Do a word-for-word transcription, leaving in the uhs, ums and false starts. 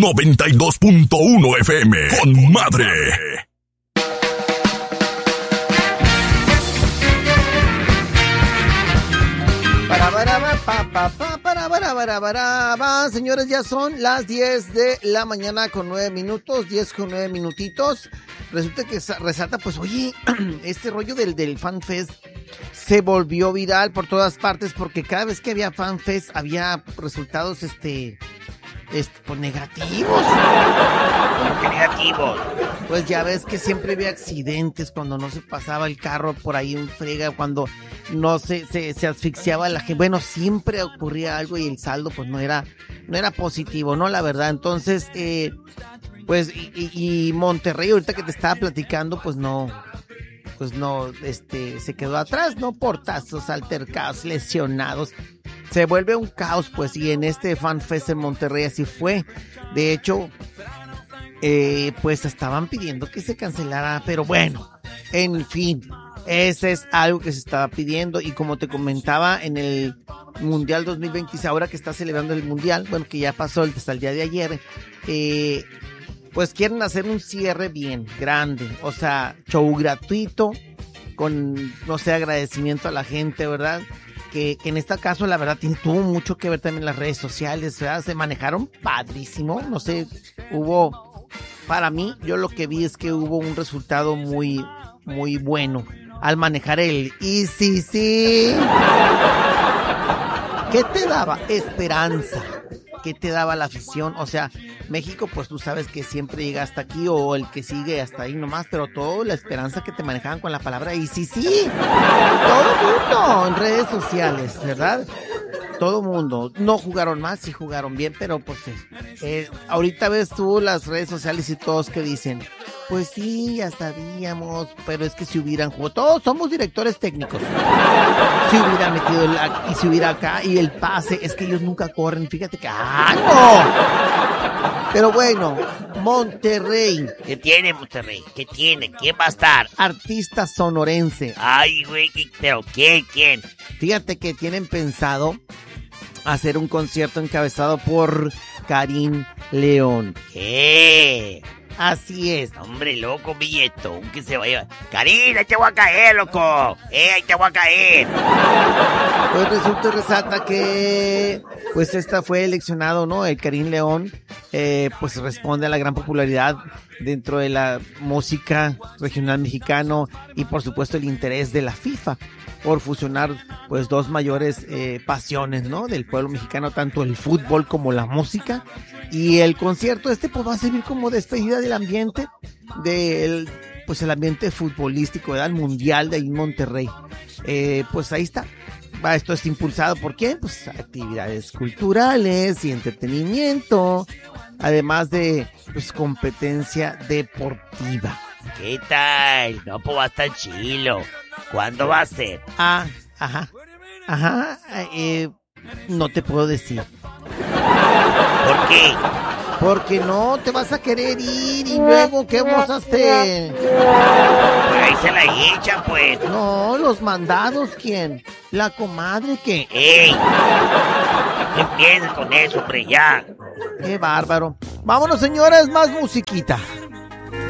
noventa y dos punto uno F M. Con madre. Para, para, para, para, para, para, para, para, para. Señores, ya son las diez de la mañana con nueve minutos, diez con nueve minutitos. Resulta que resalta, pues, oye, este rollo del, del FanFest se volvió viral por todas partes porque cada vez que había FanFest había resultados, este... Este, pues negativos. ¿Cómo que negativos? Pues ya ves que siempre había accidentes cuando no se pasaba el carro por ahí en frega, cuando no se, se, se asfixiaba la gente. Bueno, siempre ocurría algo y el saldo pues no era, no era positivo, ¿no? La verdad, entonces, eh, pues, y, y, y Monterrey, ahorita que te estaba platicando, pues no, pues no, este, se quedó atrás, ¿no? Portazos, altercados, lesionados. Se vuelve un caos, pues, y en este FanFest en Monterrey así fue. De hecho, eh, pues estaban pidiendo que se cancelara, pero bueno, en fin, ese es algo que se estaba pidiendo. Y como te comentaba, en el Mundial dos mil veintiséis, ahora que está celebrando el Mundial, bueno, que ya pasó hasta el día de ayer, eh, pues quieren hacer un cierre bien grande, o sea, show gratuito, con, no sé, agradecimiento a la gente, ¿verdad? Que, que en este caso, la verdad, tiene, tuvo mucho que ver también las redes sociales, ¿verdad? Se manejaron padrísimo, no sé, hubo, para mí, yo lo que vi es que hubo un resultado muy, muy bueno al manejar el y sí, sí. ¿Qué te daba? Esperanza. ¿Qué te daba la afición? O sea, México, pues tú sabes que siempre llega hasta aquí o el que sigue hasta ahí nomás, pero toda la esperanza que te manejaban con la palabra y sí, sí, todo mundo en redes sociales, ¿verdad? Todo mundo. No jugaron mal, sí jugaron bien, pero pues eh, ahorita ves tú las redes sociales y todos que dicen, pues sí, ya sabíamos, pero es que si hubieran jugado, todos somos directores técnicos. Si hubiera metido el, y si hubiera acá y el pase, es que ellos nunca corren, fíjate que ¡ah, no! Pero bueno, Monterrey. ¿Qué tiene Monterrey? ¿Qué tiene? ¿Quién va a estar? Artista sonorense. Ay, güey, pero ¿quién? ¿Quién? Fíjate que tienen pensado hacer un concierto encabezado por Karim León. ¿Qué? Así es. Hombre, loco, billetón, que se vaya. Karim, ahí te voy a caer, loco. Eh, ahí te voy a caer. Pues resulta y resalta que, pues esta fue eleccionado, ¿no? El Karim León, eh, pues responde a la gran popularidad dentro de la música regional mexicano y por supuesto el interés de la FIFA por fusionar pues dos mayores eh, pasiones, ¿no? Del pueblo mexicano, tanto el fútbol como la música. Y el concierto este pues va a servir como despedida del ambiente del, pues el ambiente futbolístico, ¿verdad? El mundial de ahí en Monterrey. Eh, pues ahí está. Va, esto es impulsado por ¿quién? Pues actividades culturales y entretenimiento, además de pues competencia deportiva. ¿Qué tal? No, pues va a estar chilo. ¿Cuándo va a ser? Ah, ajá, ajá, eh, no te puedo decir. ¿Por qué? Porque no te vas a querer ir y luego, ¿qué vamos a hacer? Pues ahí se la echan, pues. No, los mandados, ¿quién? ¿La comadre qué? ¡Ey! No empieces con eso, hombre, ya. ¡Qué bárbaro! Vámonos, señores, más musiquita.